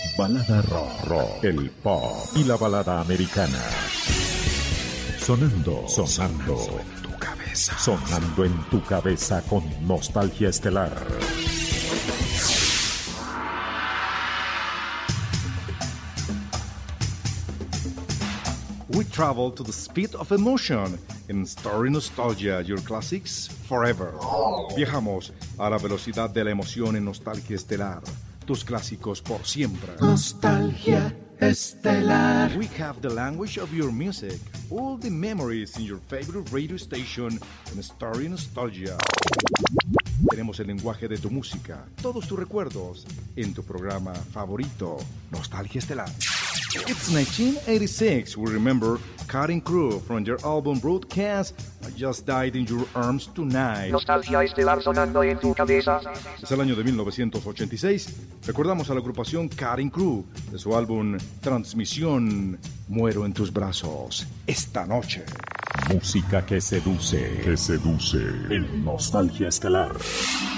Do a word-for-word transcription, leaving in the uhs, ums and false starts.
Balada rock, rock, el pop y la balada americana. Sonando, sonando, sonando en tu cabeza. Sonando en tu cabeza con Nostalgia Estelar. We travel to the speed of emotion in Story Nostalgia, your classics forever. Viajamos a la velocidad de la emoción en Nostalgia Estelar, tus clásicos por siempre. Nostalgia Estelar. We have the language of your music, all the memories in your favorite radio station in Story Nostalgia. Tenemos el lenguaje de tu música, todos tus recuerdos, en tu programa favorito, Nostalgia Estelar. It's nineteen eighty-six. We remember Cutting Crew from your album Broadcast. I Just Died in Your Arms Tonight. Nostalgia Estelar sonando en tu cabeza. Es el año de mil novecientos ochenta y seis. Recordamos a la agrupación Cutting Crew de su álbum Transmisión. Muero en tus brazos esta noche. Música que seduce, que seduce en Nostalgia Estelar.